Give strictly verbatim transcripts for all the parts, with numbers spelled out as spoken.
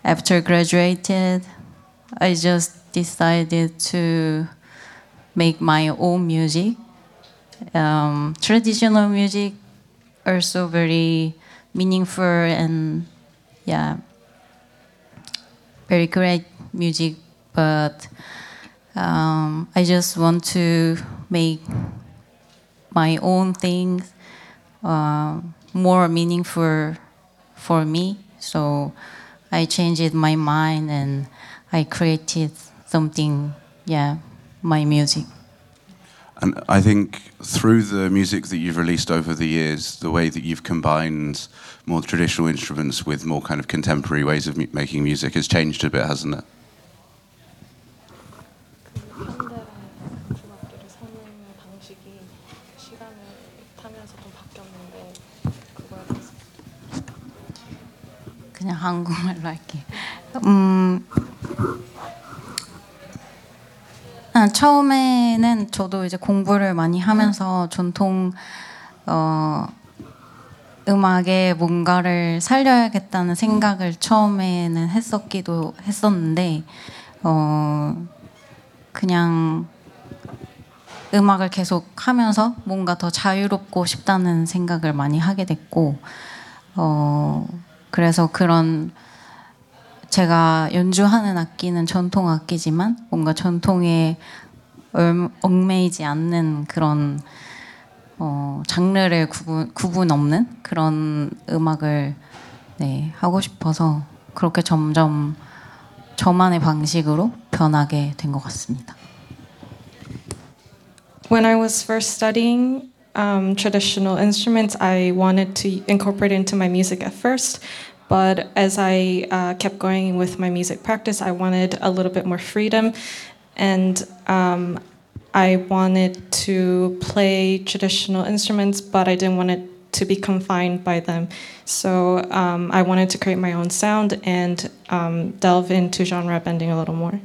after graduated, I just decided to make my own music. Um, traditional music also very meaningful and yeah, very great music, but um, I just want to make my own things uh, more meaningful for me. So I changed my mind and I created something, yeah, my music. And I think through the music that you've released over the years, the way that you've combined more traditional instruments with more kind of contemporary ways of mu- making music has changed a bit, hasn't it? 현대랑 중악기를 섞는 방식이 시간을 타면서 좀 바뀌었는데 그거에 대해서 그냥 한국말로 할게. 음, 아, 처음에는 저도 이제 공부를 많이 하면서 전통 어, 음악에 뭔가를 살려야겠다는 생각을 처음에는 했었기도 했었는데 어, 그냥 음악을 계속 하면서 뭔가 더 자유롭고 싶다는 생각을 많이 하게 됐고 어, 그래서 그런 제가 연주하는 악기는 전통 악기지만 뭔가 전통에 얽매이지 않는 그런 어, 장르를 구분, 구분 없는 그런 음악을 네, 하고 싶어서 그렇게 점점 저만의 방식으로 변하게 된 것 같습니다. When I was first studying um, traditional instruments, I wanted to incorporate it into my music at first. But as I uh, kept going with my music practice, I wanted a little bit more freedom. And um, I wanted to play traditional instruments, but I didn't want it to be confined by them. So um, I wanted to create my own sound and um, delve into genre bending a little more.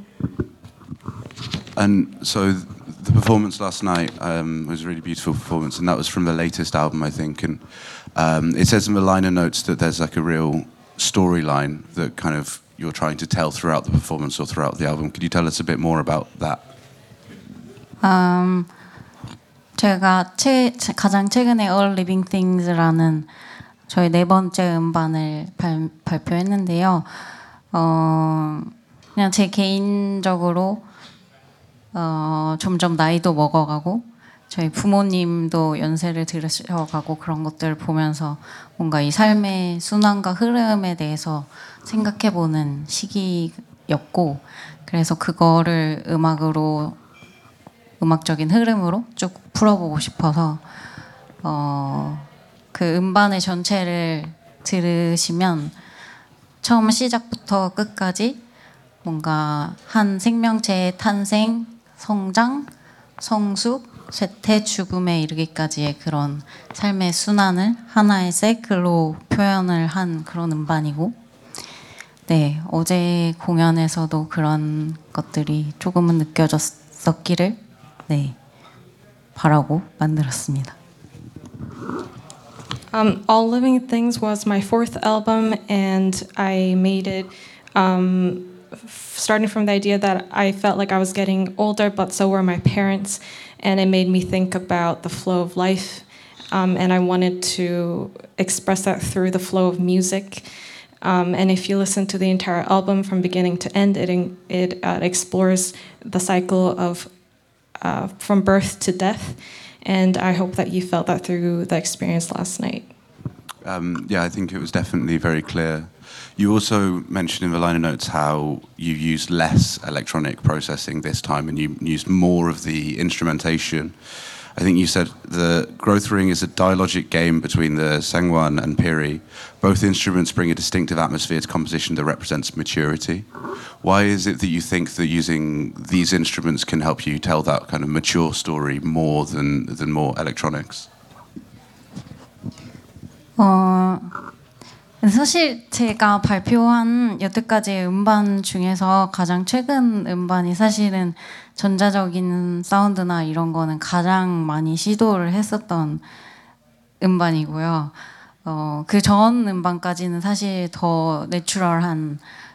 And so the performance last night um, was a really beautiful performance, and that was from the latest album, I think. And um, it says in the liner notes that there's like a real storyline that kind of you're trying to tell throughout the performance or throughout the album. Could you tell us a bit more about that? Um, 제가 최, 가장 최근에 All Living Things라는 저희 네 번째 음반을 발, 발표했는데요. 어, 그냥 제 개인적으로 어, 점점 나이도 먹어가고 저희 부모님도 연세를 들으셔가고 그런 것들을 보면서 뭔가 이 삶의 순환과 흐름에 대해서 생각해보는 시기였고 그래서 그거를 음악으로 음악적인 흐름으로 쭉 풀어보고 싶어서 어, 그 음반의 전체를 들으시면 처음 시작부터 끝까지 뭔가 한 생명체의 탄생, 성장, 성숙, 쇠퇴, 죽음에 이르기까지의 그런 삶의 순환을 하나의 사이클로 표현을 한 그런 음반이고 네, 어제 공연에서도 그런 것들이 조금은 느껴졌었기를 네, 바라고 만들었습니다. Um, All Living Things was my fourth album, and I made it um, f- starting from the idea that I felt like I was getting older, but so were my parents, and it made me think about the flow of life, um, and I wanted to express that through the flow of music. Um, and if you listen to the entire album from beginning to end, it it uh, explores the cycle of uh, from birth to death. And I hope that you felt that through the experience last night. Um, yeah, I think it was definitely very clear. You also mentioned in the liner notes how you used less electronic processing this time and you used more of the instrumentation. I think you said the Growth Ring is a dialogic game between the Sangwon and Piri. Both instruments bring a distinctive atmosphere to composition that represents maturity. Why is it that you think that using these instruments can help you tell that kind of mature story more than, than more electronics? 어, 사실 제가 발표한 여태까지의 음반 중에서 가장 최근 음반이 사실은 전자적인 사운드나 이런 거는 가장 많이 시도를 했었던 음반이고요. 어, 그 전 음반까지는 사실 더 내추럴한